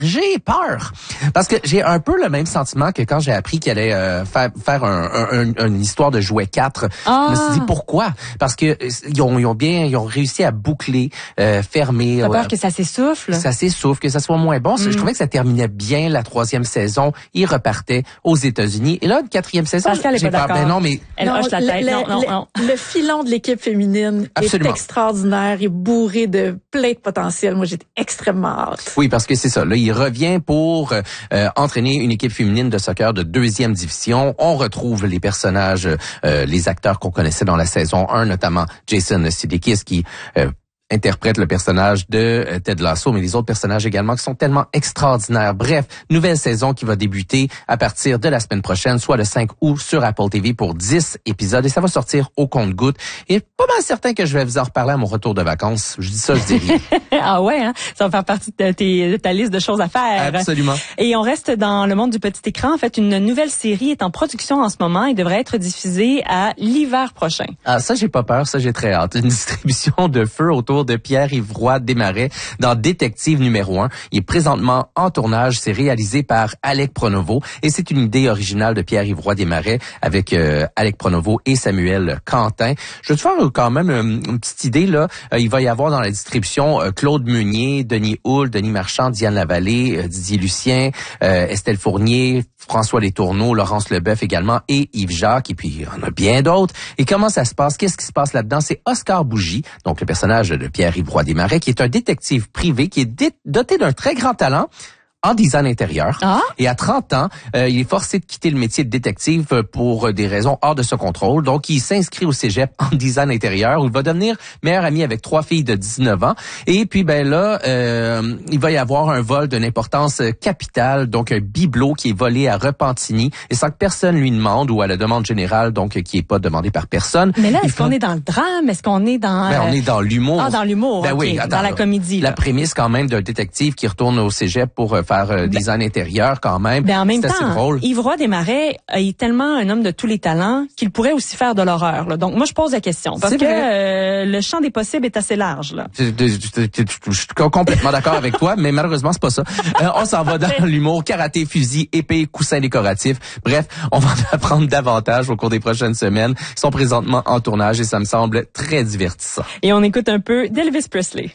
J'ai peur parce que j'ai un peu le même sentiment que quand j'ai appris qu'il allait faire une histoire de Jouet 4. Je me suis dit pourquoi? Parce que ils ont réussi à boucler, fermer. T'as peur que ça s'essouffle? Ça s'essouffle, que ça soit moins bon. Je trouvais que ça terminait bien la 3e saison. Ils repartaient aux États-Unis. Et là, une 4e saison, Pascal j'ai est pas peur. d'accord. Ben non, mais elle hoche la tête. Non. Le filon de l'équipe féminine Absolument. est extraordinaire et bourré de plein de potentiel. Moi, j'ai extrêmement hâte. Oui, parce que c'est ça. Là, il revient pour entraîner une équipe féminine de soccer de 2e division. On retrouve les personnages, les acteurs qu'on connaissait dans la saison 1, notamment Jason Sudeikis qui interprète le personnage de Ted Lasso, mais les autres personnages également qui sont tellement extraordinaires. Bref, nouvelle saison qui va débuter à partir de la semaine prochaine, soit le 5 août sur Apple TV pour 10 épisodes et ça va sortir au compte-gouttes. Et pas mal certain que je vais vous en reparler à mon retour de vacances. Je dis ça, je dis rien. Ah ouais, hein? Ça va faire partie de ta liste de choses à faire. Absolument. Et on reste dans le monde du petit écran. En fait, une nouvelle série est en production en ce moment et devrait être diffusée à l'hiver prochain. Ah, ça, j'ai pas peur. Ça, j'ai très hâte. Une distribution de feu autour de Pierre-Yves Roy Desmarais dans Détective numéro 1. Il est présentement en tournage. C'est réalisé par Alec Pronovo et c'est une idée originale de Pierre-Yves Roy Desmarais avec Alec Pronovo et Samuel Quentin. Je vais te faire quand même une petite idée, là. Il va y avoir dans la distribution Claude Meunier, Denis Houle, Denis Marchand, Diane Lavallée, Didier Lucien, Estelle Fournier, François Letourneau, Laurence Leboeuf également et Yves Jacques. Et puis, il y en a bien d'autres. Et comment ça se passe? Qu'est-ce qui se passe là-dedans? C'est Oscar Bougie, donc le personnage de Pierre-Yves Roy Desmarais, qui est un détective privé qui est doté d'un très grand talent en design intérieur. Et à 30 ans, il est forcé de quitter le métier de détective pour des raisons hors de son contrôle. Donc, il s'inscrit au cégep en design intérieur où il va devenir meilleur ami avec 3 filles de 19 ans. Et puis, ben là, il va y avoir un vol d'une importance capitale, donc un bibelot qui est volé à Repentigny et sans que personne lui demande ou à la demande générale, donc qui est pas demandé par personne. Mais là, est-ce qu'on est dans le drame? Est-ce qu'on est dans... Ben, on est dans l'humour. Ah, dans l'humour, ben, okay. Oui, attends, dans la comédie. La prémisse quand même d'un détective qui retourne au cégep pour faire design intérieur quand même. Ben en même temps, drôle. Yves Roy Desmarais est tellement un homme de tous les talents qu'il pourrait aussi faire de l'horreur. Là. Donc moi je pose la question parce que le champ des possibles est assez large. Là. Je suis complètement d'accord avec toi, mais malheureusement c'est pas ça. On s'en va dans l'humour, karaté, fusil, épée, coussin décoratif. Bref, on va en apprendre davantage au cours des prochaines semaines. Ils sont présentement en tournage et ça me semble très divertissant. Et on écoute un peu d'Elvis Presley.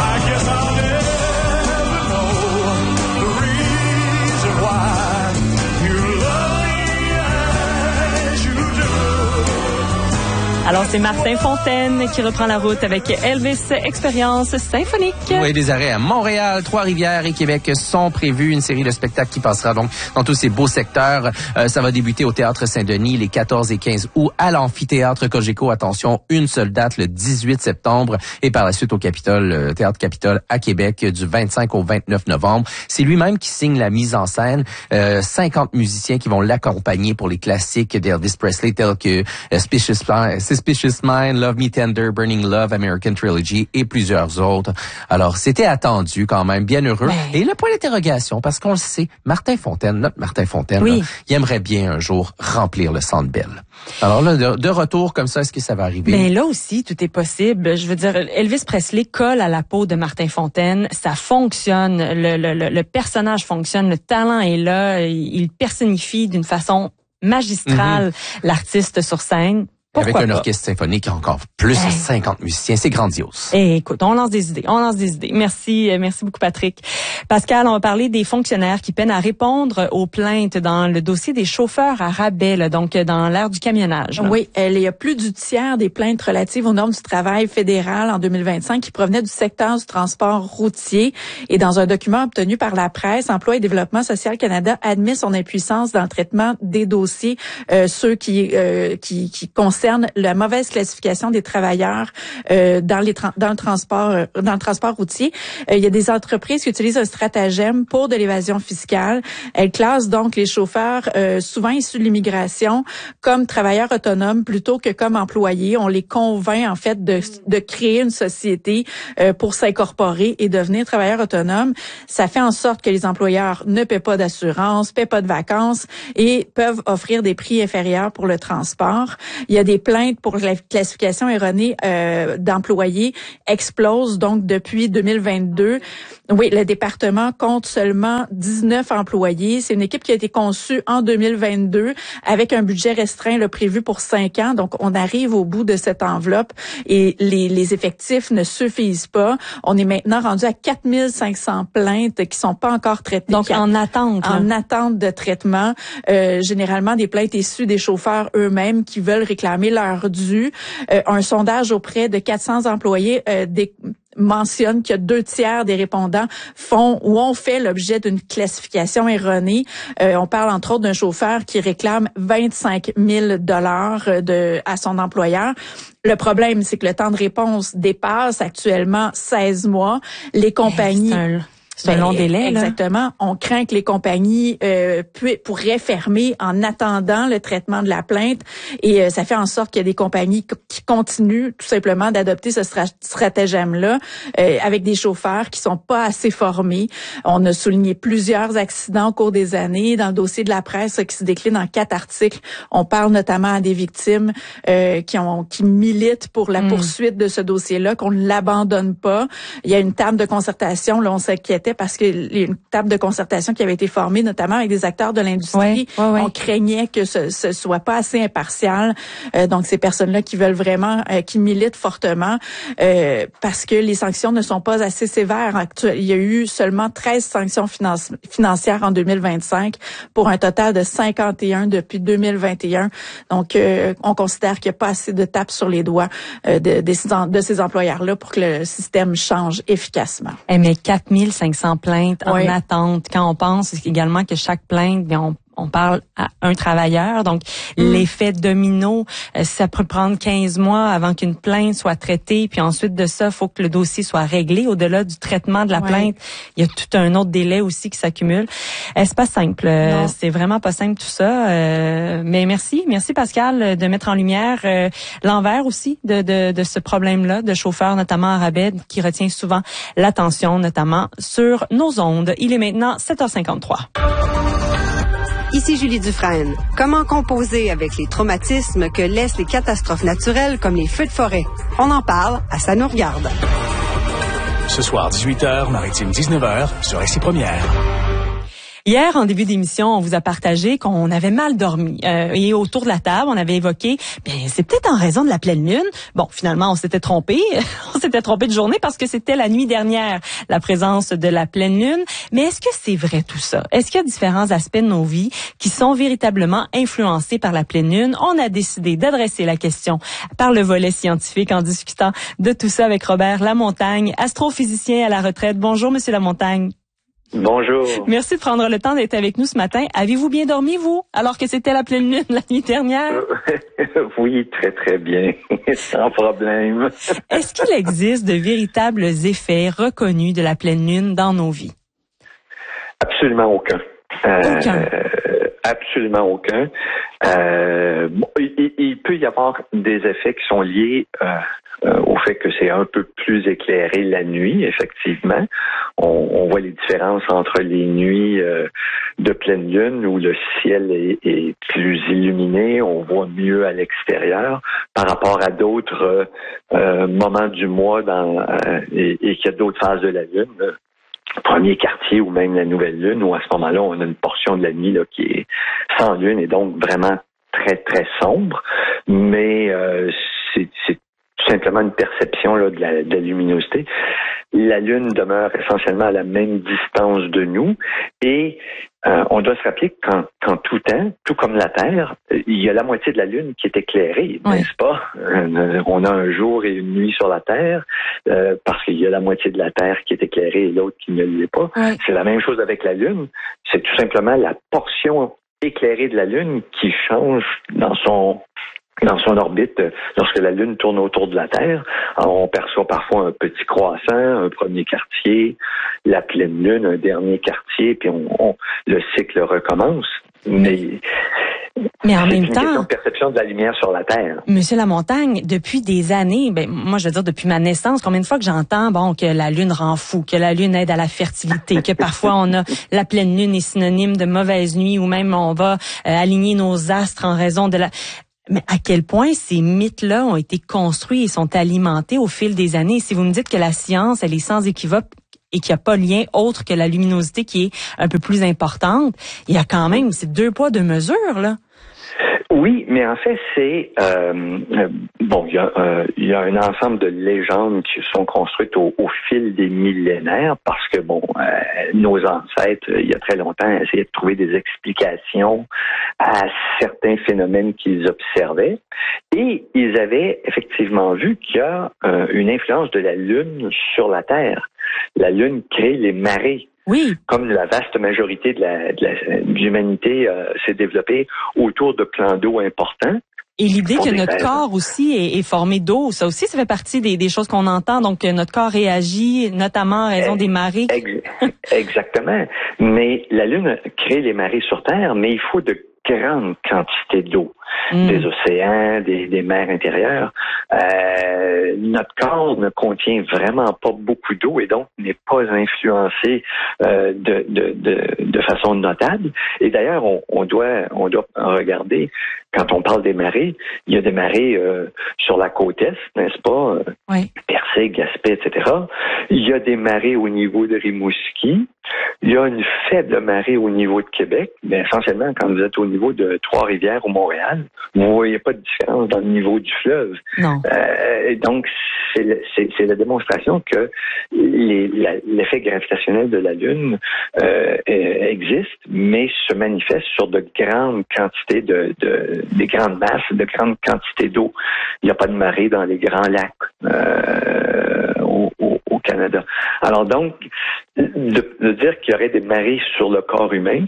Alors, c'est Martin Fontaine qui reprend la route avec Elvis Expérience symphonique. Oui, des arrêts à Montréal, Trois-Rivières et Québec sont prévus. Une série de spectacles qui passera donc dans tous ces beaux secteurs. Ça va débuter au Théâtre Saint-Denis les 14 et 15 août, à l'Amphithéâtre Cogeco. Attention, une seule date, le 18 septembre. Et par la suite au Capitole, Théâtre Capitole à Québec du 25 au 29 novembre. C'est lui-même qui signe la mise en scène. 50 musiciens qui vont l'accompagner pour les classiques d'Elvis Presley tels que Suspicious Mind, Love Me Tender, Burning Love, American Trilogy et plusieurs autres. Alors, c'était attendu quand même, bien heureux. Et le point d'interrogation, parce qu'on le sait, Martin Fontaine, notre Martin Fontaine, là, il aimerait bien un jour remplir le Centre Bell. Alors là, de retour comme ça, est-ce que ça va arriver? Mais là aussi, tout est possible. Je veux dire, Elvis Presley colle à la peau de Martin Fontaine. Ça fonctionne. Le personnage fonctionne. Le talent est là. Il personnifie d'une façon magistrale l'artiste sur scène. Avec un orchestre symphonique, encore plus de 50 musiciens, c'est grandiose. Et écoute, on lance des idées. Merci beaucoup Patrick. Pascal, on va parler des fonctionnaires qui peinent à répondre aux plaintes dans le dossier des chauffeurs à rabais, là, donc dans l'ère du camionnage. Là. Oui, il y a plus du tiers des plaintes relatives aux normes du travail fédéral en 2025 qui provenaient du secteur du transport routier. Et dans un document obtenu par la presse, Emploi et Développement social Canada admet son impuissance dans le traitement des dossiers, ceux qui concernent la mauvaise classification des travailleurs dans le transport routier. Il y a des entreprises qui utilisent un stratagème pour de l'évasion fiscale. Elles classent donc les chauffeurs souvent issus de l'immigration comme travailleurs autonomes plutôt que comme employés. On les convainc en fait de créer une société pour s'incorporer et devenir travailleurs autonomes. Ça fait en sorte que les employeurs ne paient pas d'assurance, paient pas de vacances et peuvent offrir des prix inférieurs pour le transport. Il y a des plaintes pour la classification erronée d'employés explosent donc depuis 2022. Oui, le département compte seulement 19 employés. C'est une équipe qui a été conçue en 2022 avec un budget restreint prévu pour 5 ans. Donc, on arrive au bout de cette enveloppe et les effectifs ne suffisent pas. On est maintenant rendu à 4500 plaintes qui sont pas encore traitées. Donc, en attente. En attente de traitement. Généralement, des plaintes issues des chauffeurs eux-mêmes qui veulent réclamer leur dû. Un sondage auprès de 400 employés mentionne que 2/3 des répondants ont fait l'objet d'une classification erronée. On parle entre autres d'un chauffeur qui réclame 25 000 $ à son employeur. Le problème, c'est que le temps de réponse dépasse actuellement 16 mois. Les compagnies... C'est un long délai, là. Exactement. On craint que les compagnies pourraient fermer en attendant le traitement de la plainte et ça fait en sorte qu'il y a des compagnies qui continuent tout simplement d'adopter ce stratagème-là avec des chauffeurs qui sont pas assez formés. On a souligné plusieurs accidents au cours des années dans le dossier de la presse qui se décline en 4 articles. On parle notamment à des victimes qui militent pour la poursuite de ce dossier-là, qu'on ne l'abandonne pas. Il y a une table de concertation, là, on s'inquiétait parce qu'il y a une table de concertation qui avait été formée, notamment avec des acteurs de l'industrie. On craignait que ce soit pas assez impartial. Donc, ces personnes-là qui veulent vraiment, qui militent fortement, parce que les sanctions ne sont pas assez sévères. Il y a eu seulement 13 sanctions financières en 2025 pour un total de 51 depuis 2021. Donc, on considère qu'il n'y a pas assez de tapes sur les doigts de ces employeurs-là pour que le système change efficacement. Mais 4500 plaintes en attente. Quand on pense également que chaque plainte, on parle à un travailleur. Donc, l'effet domino, ça peut prendre 15 mois avant qu'une plainte soit traitée. Puis ensuite de ça, il faut que le dossier soit réglé. Au-delà du traitement de la plainte, il y a tout un autre délai aussi qui s'accumule. C'est pas simple. C'est vraiment pas simple tout ça. Mais merci Pascal de mettre en lumière l'envers aussi de ce problème-là de chauffeurs, notamment à rabais, qui retient souvent l'attention, notamment sur nos ondes. Il est maintenant 7h53. Ici Julie Dufresne. Comment composer avec les traumatismes que laissent les catastrophes naturelles comme les feux de forêt? On en parle à Ça nous regarde. Ce soir, 18h, Maritime 19h, sur Ici Première. Hier, en début d'émission, on vous a partagé qu'on avait mal dormi. Et autour de la table, on avait évoqué, c'est peut-être en raison de la pleine lune. Bon, finalement, on s'était trompé. On s'était trompé de journée parce que c'était la nuit dernière, la présence de la pleine lune. Mais est-ce que c'est vrai tout ça? Est-ce qu'il y a différents aspects de nos vies qui sont véritablement influencés par la pleine lune? On a décidé d'adresser la question par le volet scientifique en discutant de tout ça avec Robert Lamontagne, astrophysicien à la retraite. Bonjour, Monsieur Lamontagne. Bonjour. Merci de prendre le temps d'être avec nous ce matin. Avez-vous bien dormi, vous, alors que c'était la pleine lune la nuit dernière? Oui, très, très bien. Sans problème. Est-ce qu'il existe de véritables effets reconnus de la pleine lune dans nos vies? Absolument aucun. Aucun. Absolument aucun. Il peut y avoir des effets qui sont liés au fait que c'est un peu plus éclairé la nuit, effectivement. On voit les différences entre les nuits de pleine lune où le ciel est plus illuminé, on voit mieux à l'extérieur par rapport à d'autres moments du mois et qu'il y a d'autres phases de la lune. Premier quartier ou même la nouvelle lune, où à ce moment-là, on a une portion de la nuit là, qui est sans lune et donc vraiment très, très sombre. Mais c'est tout simplement une perception là, de la luminosité. La Lune demeure essentiellement à la même distance de nous et on doit se rappeler qu'en tout temps, tout comme la Terre, il y a la moitié de la Lune qui est éclairée, n'est-ce pas? On a un jour et une nuit sur la Terre parce qu'il y a la moitié de la Terre qui est éclairée et l'autre qui ne l'est pas. C'est la même chose avec la Lune. C'est tout simplement la portion éclairée de la Lune qui change dans son orbite, lorsque la Lune tourne autour de la Terre. Alors, on perçoit parfois un petit croissant, un premier quartier, la pleine Lune, un dernier quartier, puis le cycle recommence. Mais en même temps, c'est une question de perception de la lumière sur la Terre. Monsieur Lamontagne, depuis des années, moi je veux dire depuis ma naissance, combien de fois que j'entends que la Lune rend fou, que la Lune aide à la fertilité, que parfois on a la pleine Lune est synonyme de mauvaise nuit ou même on va aligner nos astres en raison de la... Mais à quel point ces mythes-là ont été construits et sont alimentés au fil des années? Si vous me dites que la science, elle est sans équivoque et qu'il n'y a pas lien autre que la luminosité qui est un peu plus importante, il y a quand même, c'est 2 poids, 2 mesures, là. Oui, mais en fait, c'est il y a un ensemble de légendes qui sont construites au fil des millénaires parce que nos ancêtres, il y a très longtemps, essayaient de trouver des explications à certains phénomènes qu'ils observaient et ils avaient effectivement vu qu'il y a une influence de la Lune sur la Terre. La Lune crée les marées. Oui. Comme la vaste majorité de l'humanité s'est développée autour de plans d'eau importants. Et l'idée que notre corps aussi est formé d'eau, ça aussi, ça fait partie des choses qu'on entend. Donc, notre corps réagit, notamment en raison des marées. Exactement. Mais la Lune crée les marées sur Terre, mais il faut de grandes quantités d'eau. Des océans, des mers intérieures. Notre corps ne contient vraiment pas beaucoup d'eau et donc n'est pas influencé de façon notable. Et d'ailleurs, on doit regarder, quand on parle des marées, il y a des marées sur la côte est, n'est-ce pas? Oui. Percé, Gaspé, etc. Il y a des marées au niveau de Rimouski. Il y a une faible marée au niveau de Québec, mais essentiellement quand vous êtes au niveau de Trois-Rivières ou Montréal, vous ne voyez pas de différence dans le niveau du fleuve. Non. Donc, c'est la démonstration que l'effet gravitationnel de la Lune existe, mais se manifeste sur de grandes quantités des grandes masses, de grandes quantités d'eau. Il n'y a pas de marée dans les grands lacs au Canada. Alors donc, de dire qu'il y aurait des marées sur le corps humain,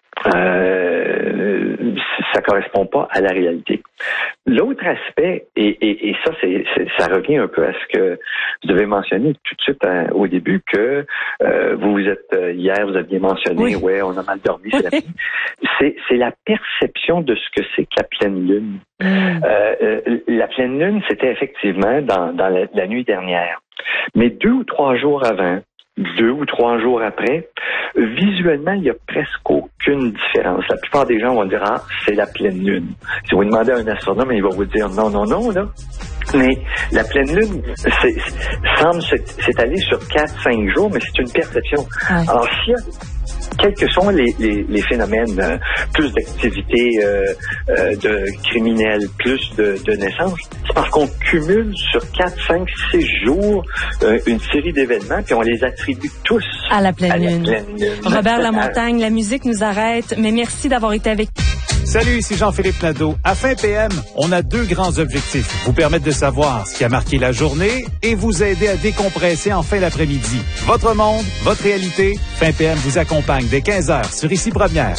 ça correspond pas à la réalité. L'autre aspect, et ça, ça revient un peu à ce que vous avez mentionné tout de suite au début, que hier, vous aviez mentionné, oui, on a mal dormi, c'est la perception de ce que c'est que la pleine lune. La pleine lune, c'était effectivement dans la nuit dernière. Mais 2 ou 3 jours avant, 2 ou 3 jours après, visuellement, il n'y a presque aucune différence. La plupart des gens vont dire, c'est la pleine lune. Si vous demandez à un astronome, il va vous dire, non, là. Mais la pleine lune semble s'étaler sur 4-5 jours, mais c'est une perception. Ouais. Alors, quels que sont les phénomènes, plus d'activité de criminels, plus de naissances, c'est parce qu'on cumule sur 4, 5, 6 jours une série d'événements, puis on les attribue tous à la pleine lune. Robert Lamontagne, la musique nous arrête, mais merci d'avoir été avec nous. Salut, ici Jean-Philippe Nadeau. À Fin PM, on a 2 grands objectifs. Vous permettre de savoir ce qui a marqué la journée et vous aider à décompresser en fin d'après-midi. Votre monde, votre réalité, Fin PM vous accompagne dès 15h sur Ici Première.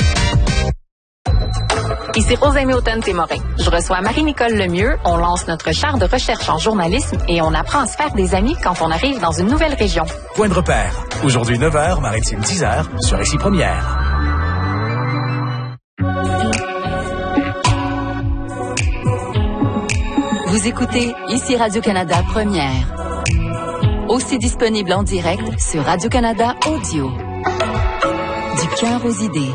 Ici Rosalie Houghton-Témorin. Je reçois Marie-Nicole Lemieux. On lance notre char de recherche en journalisme et on apprend à se faire des amis quand on arrive dans une nouvelle région. Point de repère. Aujourd'hui 9h, Maritime 10h sur Ici Première. Vous écoutez Ici Radio-Canada Première. Aussi disponible en direct sur Radio-Canada Audio. Du cœur aux idées.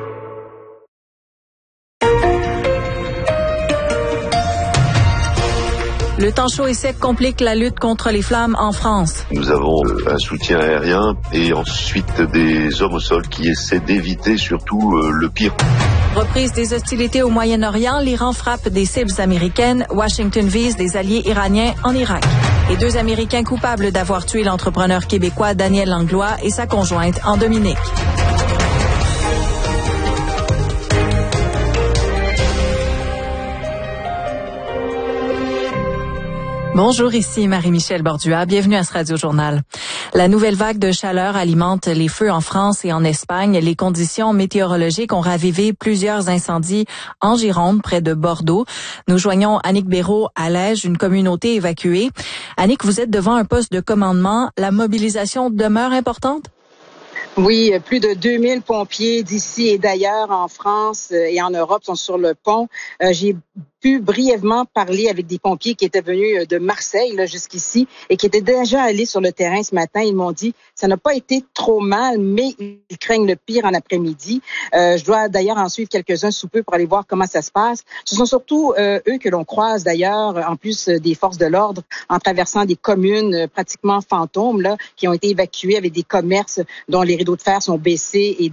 Le temps chaud et sec complique la lutte contre les flammes en France. Nous avons un soutien aérien et ensuite des hommes au sol qui essaient d'éviter surtout le pire. Reprise des hostilités au Moyen-Orient, l'Iran frappe des cibles américaines, Washington vise des alliés iraniens en Irak. Et 2 Américains coupables d'avoir tué l'entrepreneur québécois Daniel Langlois et sa conjointe en Dominique. Bonjour, ici Marie-Michel Bordua. Bienvenue à ce Radio-Journal. La nouvelle vague de chaleur alimente les feux en France et en Espagne. Les conditions météorologiques ont ravivé plusieurs incendies en Gironde, près de Bordeaux. Nous joignons Annick Béraud à Lège, une communauté évacuée. Annick, vous êtes devant un poste de commandement. La mobilisation demeure importante? Oui, plus de 2000 pompiers d'ici et d'ailleurs en France et en Europe sont sur le pont. J'ai pu brièvement parler avec des pompiers qui étaient venus de Marseille là, jusqu'ici et qui étaient déjà allés sur le terrain ce matin. Ils m'ont dit ça n'a pas été trop mal, mais ils craignent le pire en après-midi. Je dois d'ailleurs en suivre quelques-uns sous peu pour aller voir comment ça se passe. Ce sont surtout eux que l'on croise d'ailleurs, en plus des forces de l'ordre, en traversant des communes pratiquement fantômes là, qui ont été évacuées avec des commerces dont les rideaux de fer sont baissés et